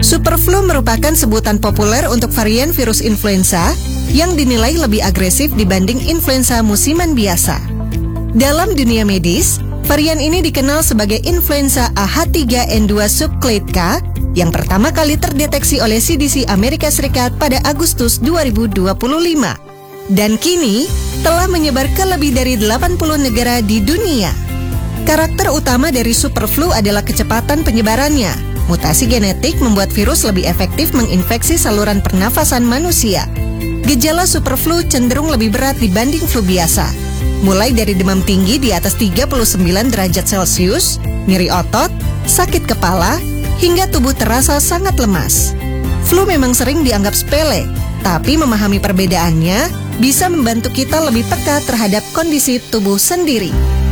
Superflu merupakan sebutan populer untuk varian virus influenza yang dinilai lebih agresif dibanding influenza musiman biasa. Dalam dunia medis, varian ini dikenal sebagai influenza AH3N2 subclade K yang pertama kali terdeteksi oleh CDC Amerika Serikat pada Agustus 2025. Dan kini telah menyebar ke lebih dari 80 negara di dunia. Karakter utama dari superflu adalah kecepatan penyebarannya. Mutasi genetik membuat virus lebih efektif menginfeksi saluran pernafasan manusia. Gejala superflu cenderung lebih berat dibanding flu biasa. Mulai dari demam tinggi di atas 39 derajat Celcius, nyeri otot, sakit kepala, hingga tubuh terasa sangat lemas. Flu memang sering dianggap sepele, tapi memahami perbedaannya bisa membantu kita lebih peka terhadap kondisi tubuh sendiri.